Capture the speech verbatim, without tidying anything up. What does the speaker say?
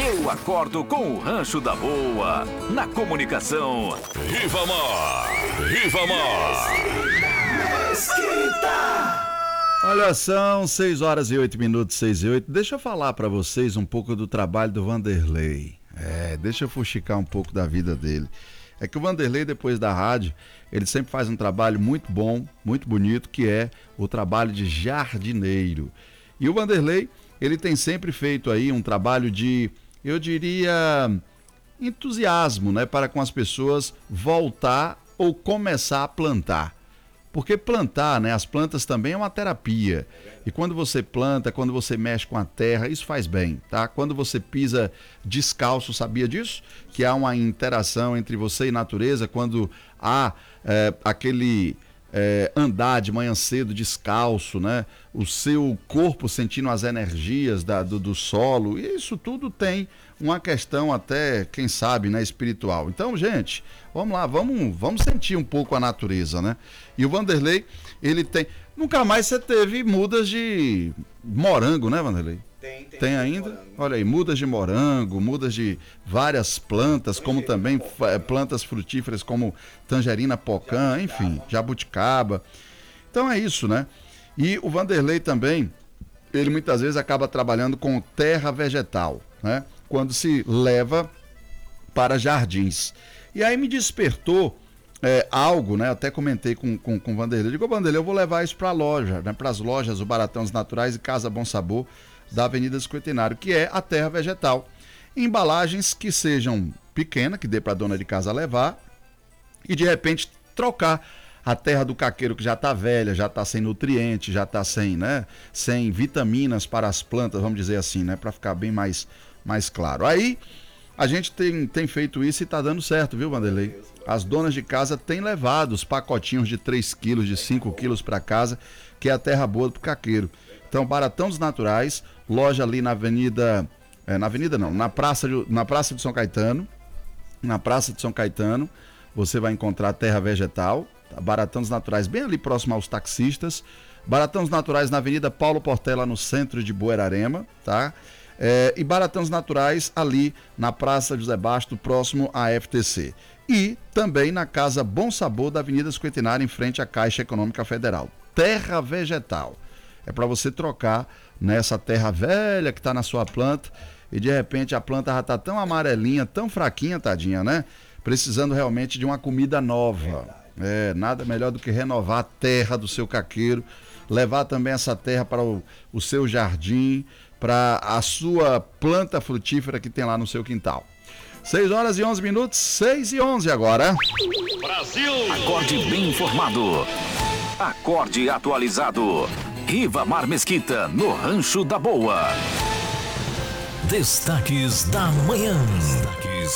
Eu acordo com o Rancho da Boa. Na comunicação, Rivamar. Rivamar. Olha, são seis horas e oito minutos, seis e oito. Deixa eu falar pra vocês um pouco do trabalho do Vanderlei. É, deixa eu fuxicar um pouco da vida dele. É que o Vanderlei, depois da rádio, ele sempre faz um trabalho muito bom, muito bonito, que é o trabalho de jardineiro. E o Vanderlei, ele tem sempre feito aí um trabalho de, eu diria, entusiasmo, né, para com as pessoas voltar ou começar a plantar. Porque plantar, né, as plantas também é uma terapia. E quando você planta, quando você mexe com a terra, isso faz bem, tá? Quando você pisa descalço, sabia disso? Que há uma interação entre você e natureza, quando há é, aquele é, andar de manhã cedo descalço, né? O seu corpo sentindo as energias da, do, do solo, e isso tudo tem uma questão até, quem sabe, né, espiritual. Então, gente, vamos lá, vamos, vamos sentir um pouco a natureza, né? E o Vanderlei, ele tem... Nunca mais você teve mudas de morango, né, Vanderlei? Tem, tem. Tem ainda? Morango. Olha aí, mudas de morango, mudas de várias plantas, como também é, plantas frutíferas como tangerina, pocã, enfim, jabuticaba. Então é isso, né? E o Vanderlei também, ele muitas vezes acaba trabalhando com terra vegetal, né? Quando se leva para jardins. E aí me despertou é, algo, né? Até comentei com, com, com o Vanderlei. Digo, Vanderlei, eu vou levar isso para a loja, né? Para as lojas, o Baratões Naturais e Casa Bom Sabor, da Avenida Cinquentenário, que é a terra vegetal. Embalagens que sejam pequenas, que dê para a dona de casa levar, e de repente trocar a terra do caqueiro que já está velha, já está sem nutrientes, já está sem, né, sem vitaminas para as plantas, vamos dizer assim, né, para ficar bem mais, mais claro. Aí a gente tem, tem feito isso e está dando certo, viu, Vanderlei? As donas de casa têm levado os pacotinhos de três quilos, de cinco quilos para casa, que é a terra boa do caqueiro. Então, Baratão dos Naturais, loja ali na Avenida, é, na Avenida não, na Praça, de, na Praça de São Caetano, na Praça de São Caetano, você vai encontrar terra vegetal, tá? Baratão dos Naturais, bem ali próximo aos taxistas, Baratão dos Naturais na Avenida Paulo Portela, no centro de Buerarema, tá? É, e Baratão dos Naturais ali na Praça José Basto, próximo à F T C. E também na Casa Bom Sabor da Avenida Cinquentenária, em frente à Caixa Econômica Federal. Terra vegetal. É para você trocar nessa terra velha que está na sua planta e de repente a planta já está tão amarelinha, tão fraquinha, tadinha, né? Precisando realmente de uma comida nova. É, nada melhor do que renovar a terra do seu caqueiro, levar também essa terra para o, o seu jardim, para a sua planta frutífera que tem lá no seu quintal. seis horas e onze minutos, seis e onze agora. Brasil! Acorde bem informado. Acorde atualizado. Rivamar Mesquita, no Rancho da Boa. Destaques da manhã.